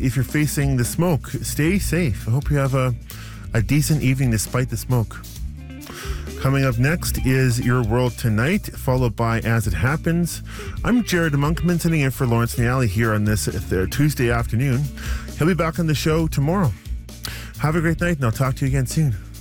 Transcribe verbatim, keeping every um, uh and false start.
if you're facing the smoke, stay safe. I hope you have a, a decent evening despite the smoke. Coming up next is Your World Tonight, followed by As It Happens. I'm Jared Monkman, sitting in for Lawrence Niali here on this uh, Tuesday afternoon. He'll be back on the show tomorrow. Have a great night, and I'll talk to you again soon.